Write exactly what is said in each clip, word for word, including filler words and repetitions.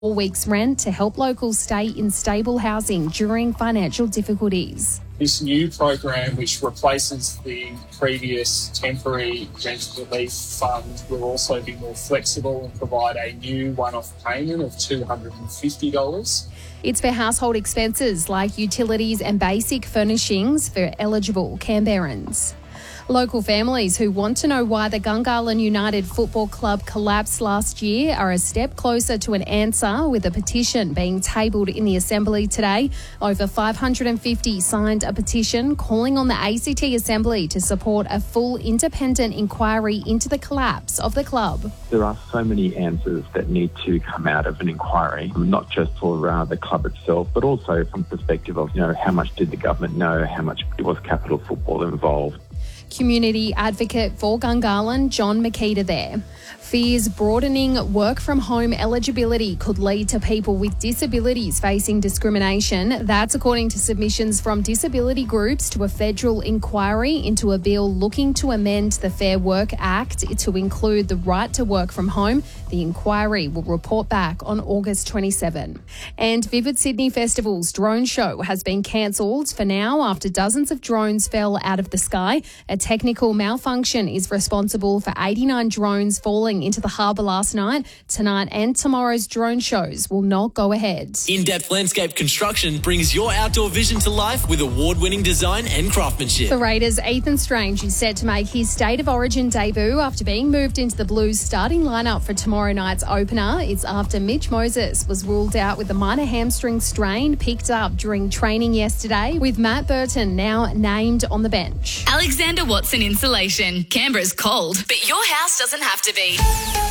four weeks' rent to help locals stay in stable housing during financial difficulties. This new program, which replaces the previous temporary rental relief fund, will also be more flexible and provide a new one-off payment of two hundred fifty dollars. It's for household expenses like utilities and basic furnishings for eligible Canberrans. Local families who want to know why the Gungahlin United Football Club collapsed last year are a step closer to an answer, with a petition being tabled in the Assembly today. Over five hundred fifty signed a petition calling on the A C T Assembly to support a full independent inquiry into the collapse of the club. There are so many answers that need to come out of an inquiry, not just for uh, the club itself, but also from the perspective of, you know, how much did the government know, how much was capital football involved. Community advocate for Gungahlin, John Makita there. Fears broadening work-from-home eligibility could lead to people with disabilities facing discrimination. That's according to submissions from disability groups to a federal inquiry into a bill looking to amend the Fair Work Act to include the right to work from home. The inquiry will report back on August twenty-seventh. And Vivid Sydney Festival's drone show has been cancelled for now after dozens of drones fell out of the sky. A technical malfunction is responsible for eighty-nine drones falling into the harbour last night. Tonight and tomorrow's drone shows will not go ahead. In-Depth Landscape Construction brings your outdoor vision to life with award-winning design and craftsmanship. The Raiders' Ethan Strange is set to make his State of Origin debut after being moved into the Blues starting lineup for tomorrow night's opener. It's after Mitch Moses was ruled out with a minor hamstring strain picked up during training yesterday, with Matt Burton now named on the bench. Alexander Watson Insulation. Canberra's cold, but your house doesn't have to be.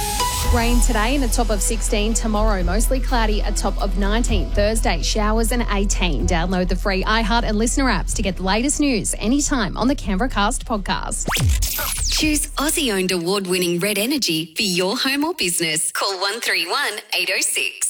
Rain today in a top of sixteen. Tomorrow, mostly cloudy, a top of nineteen. Thursday, showers and eighteen. Download the free iHeart and Listener apps to get the latest news anytime on the Canberra Cast podcast. Choose Aussie-owned award-winning Red Energy for your home or business. Call one three one, eight oh six.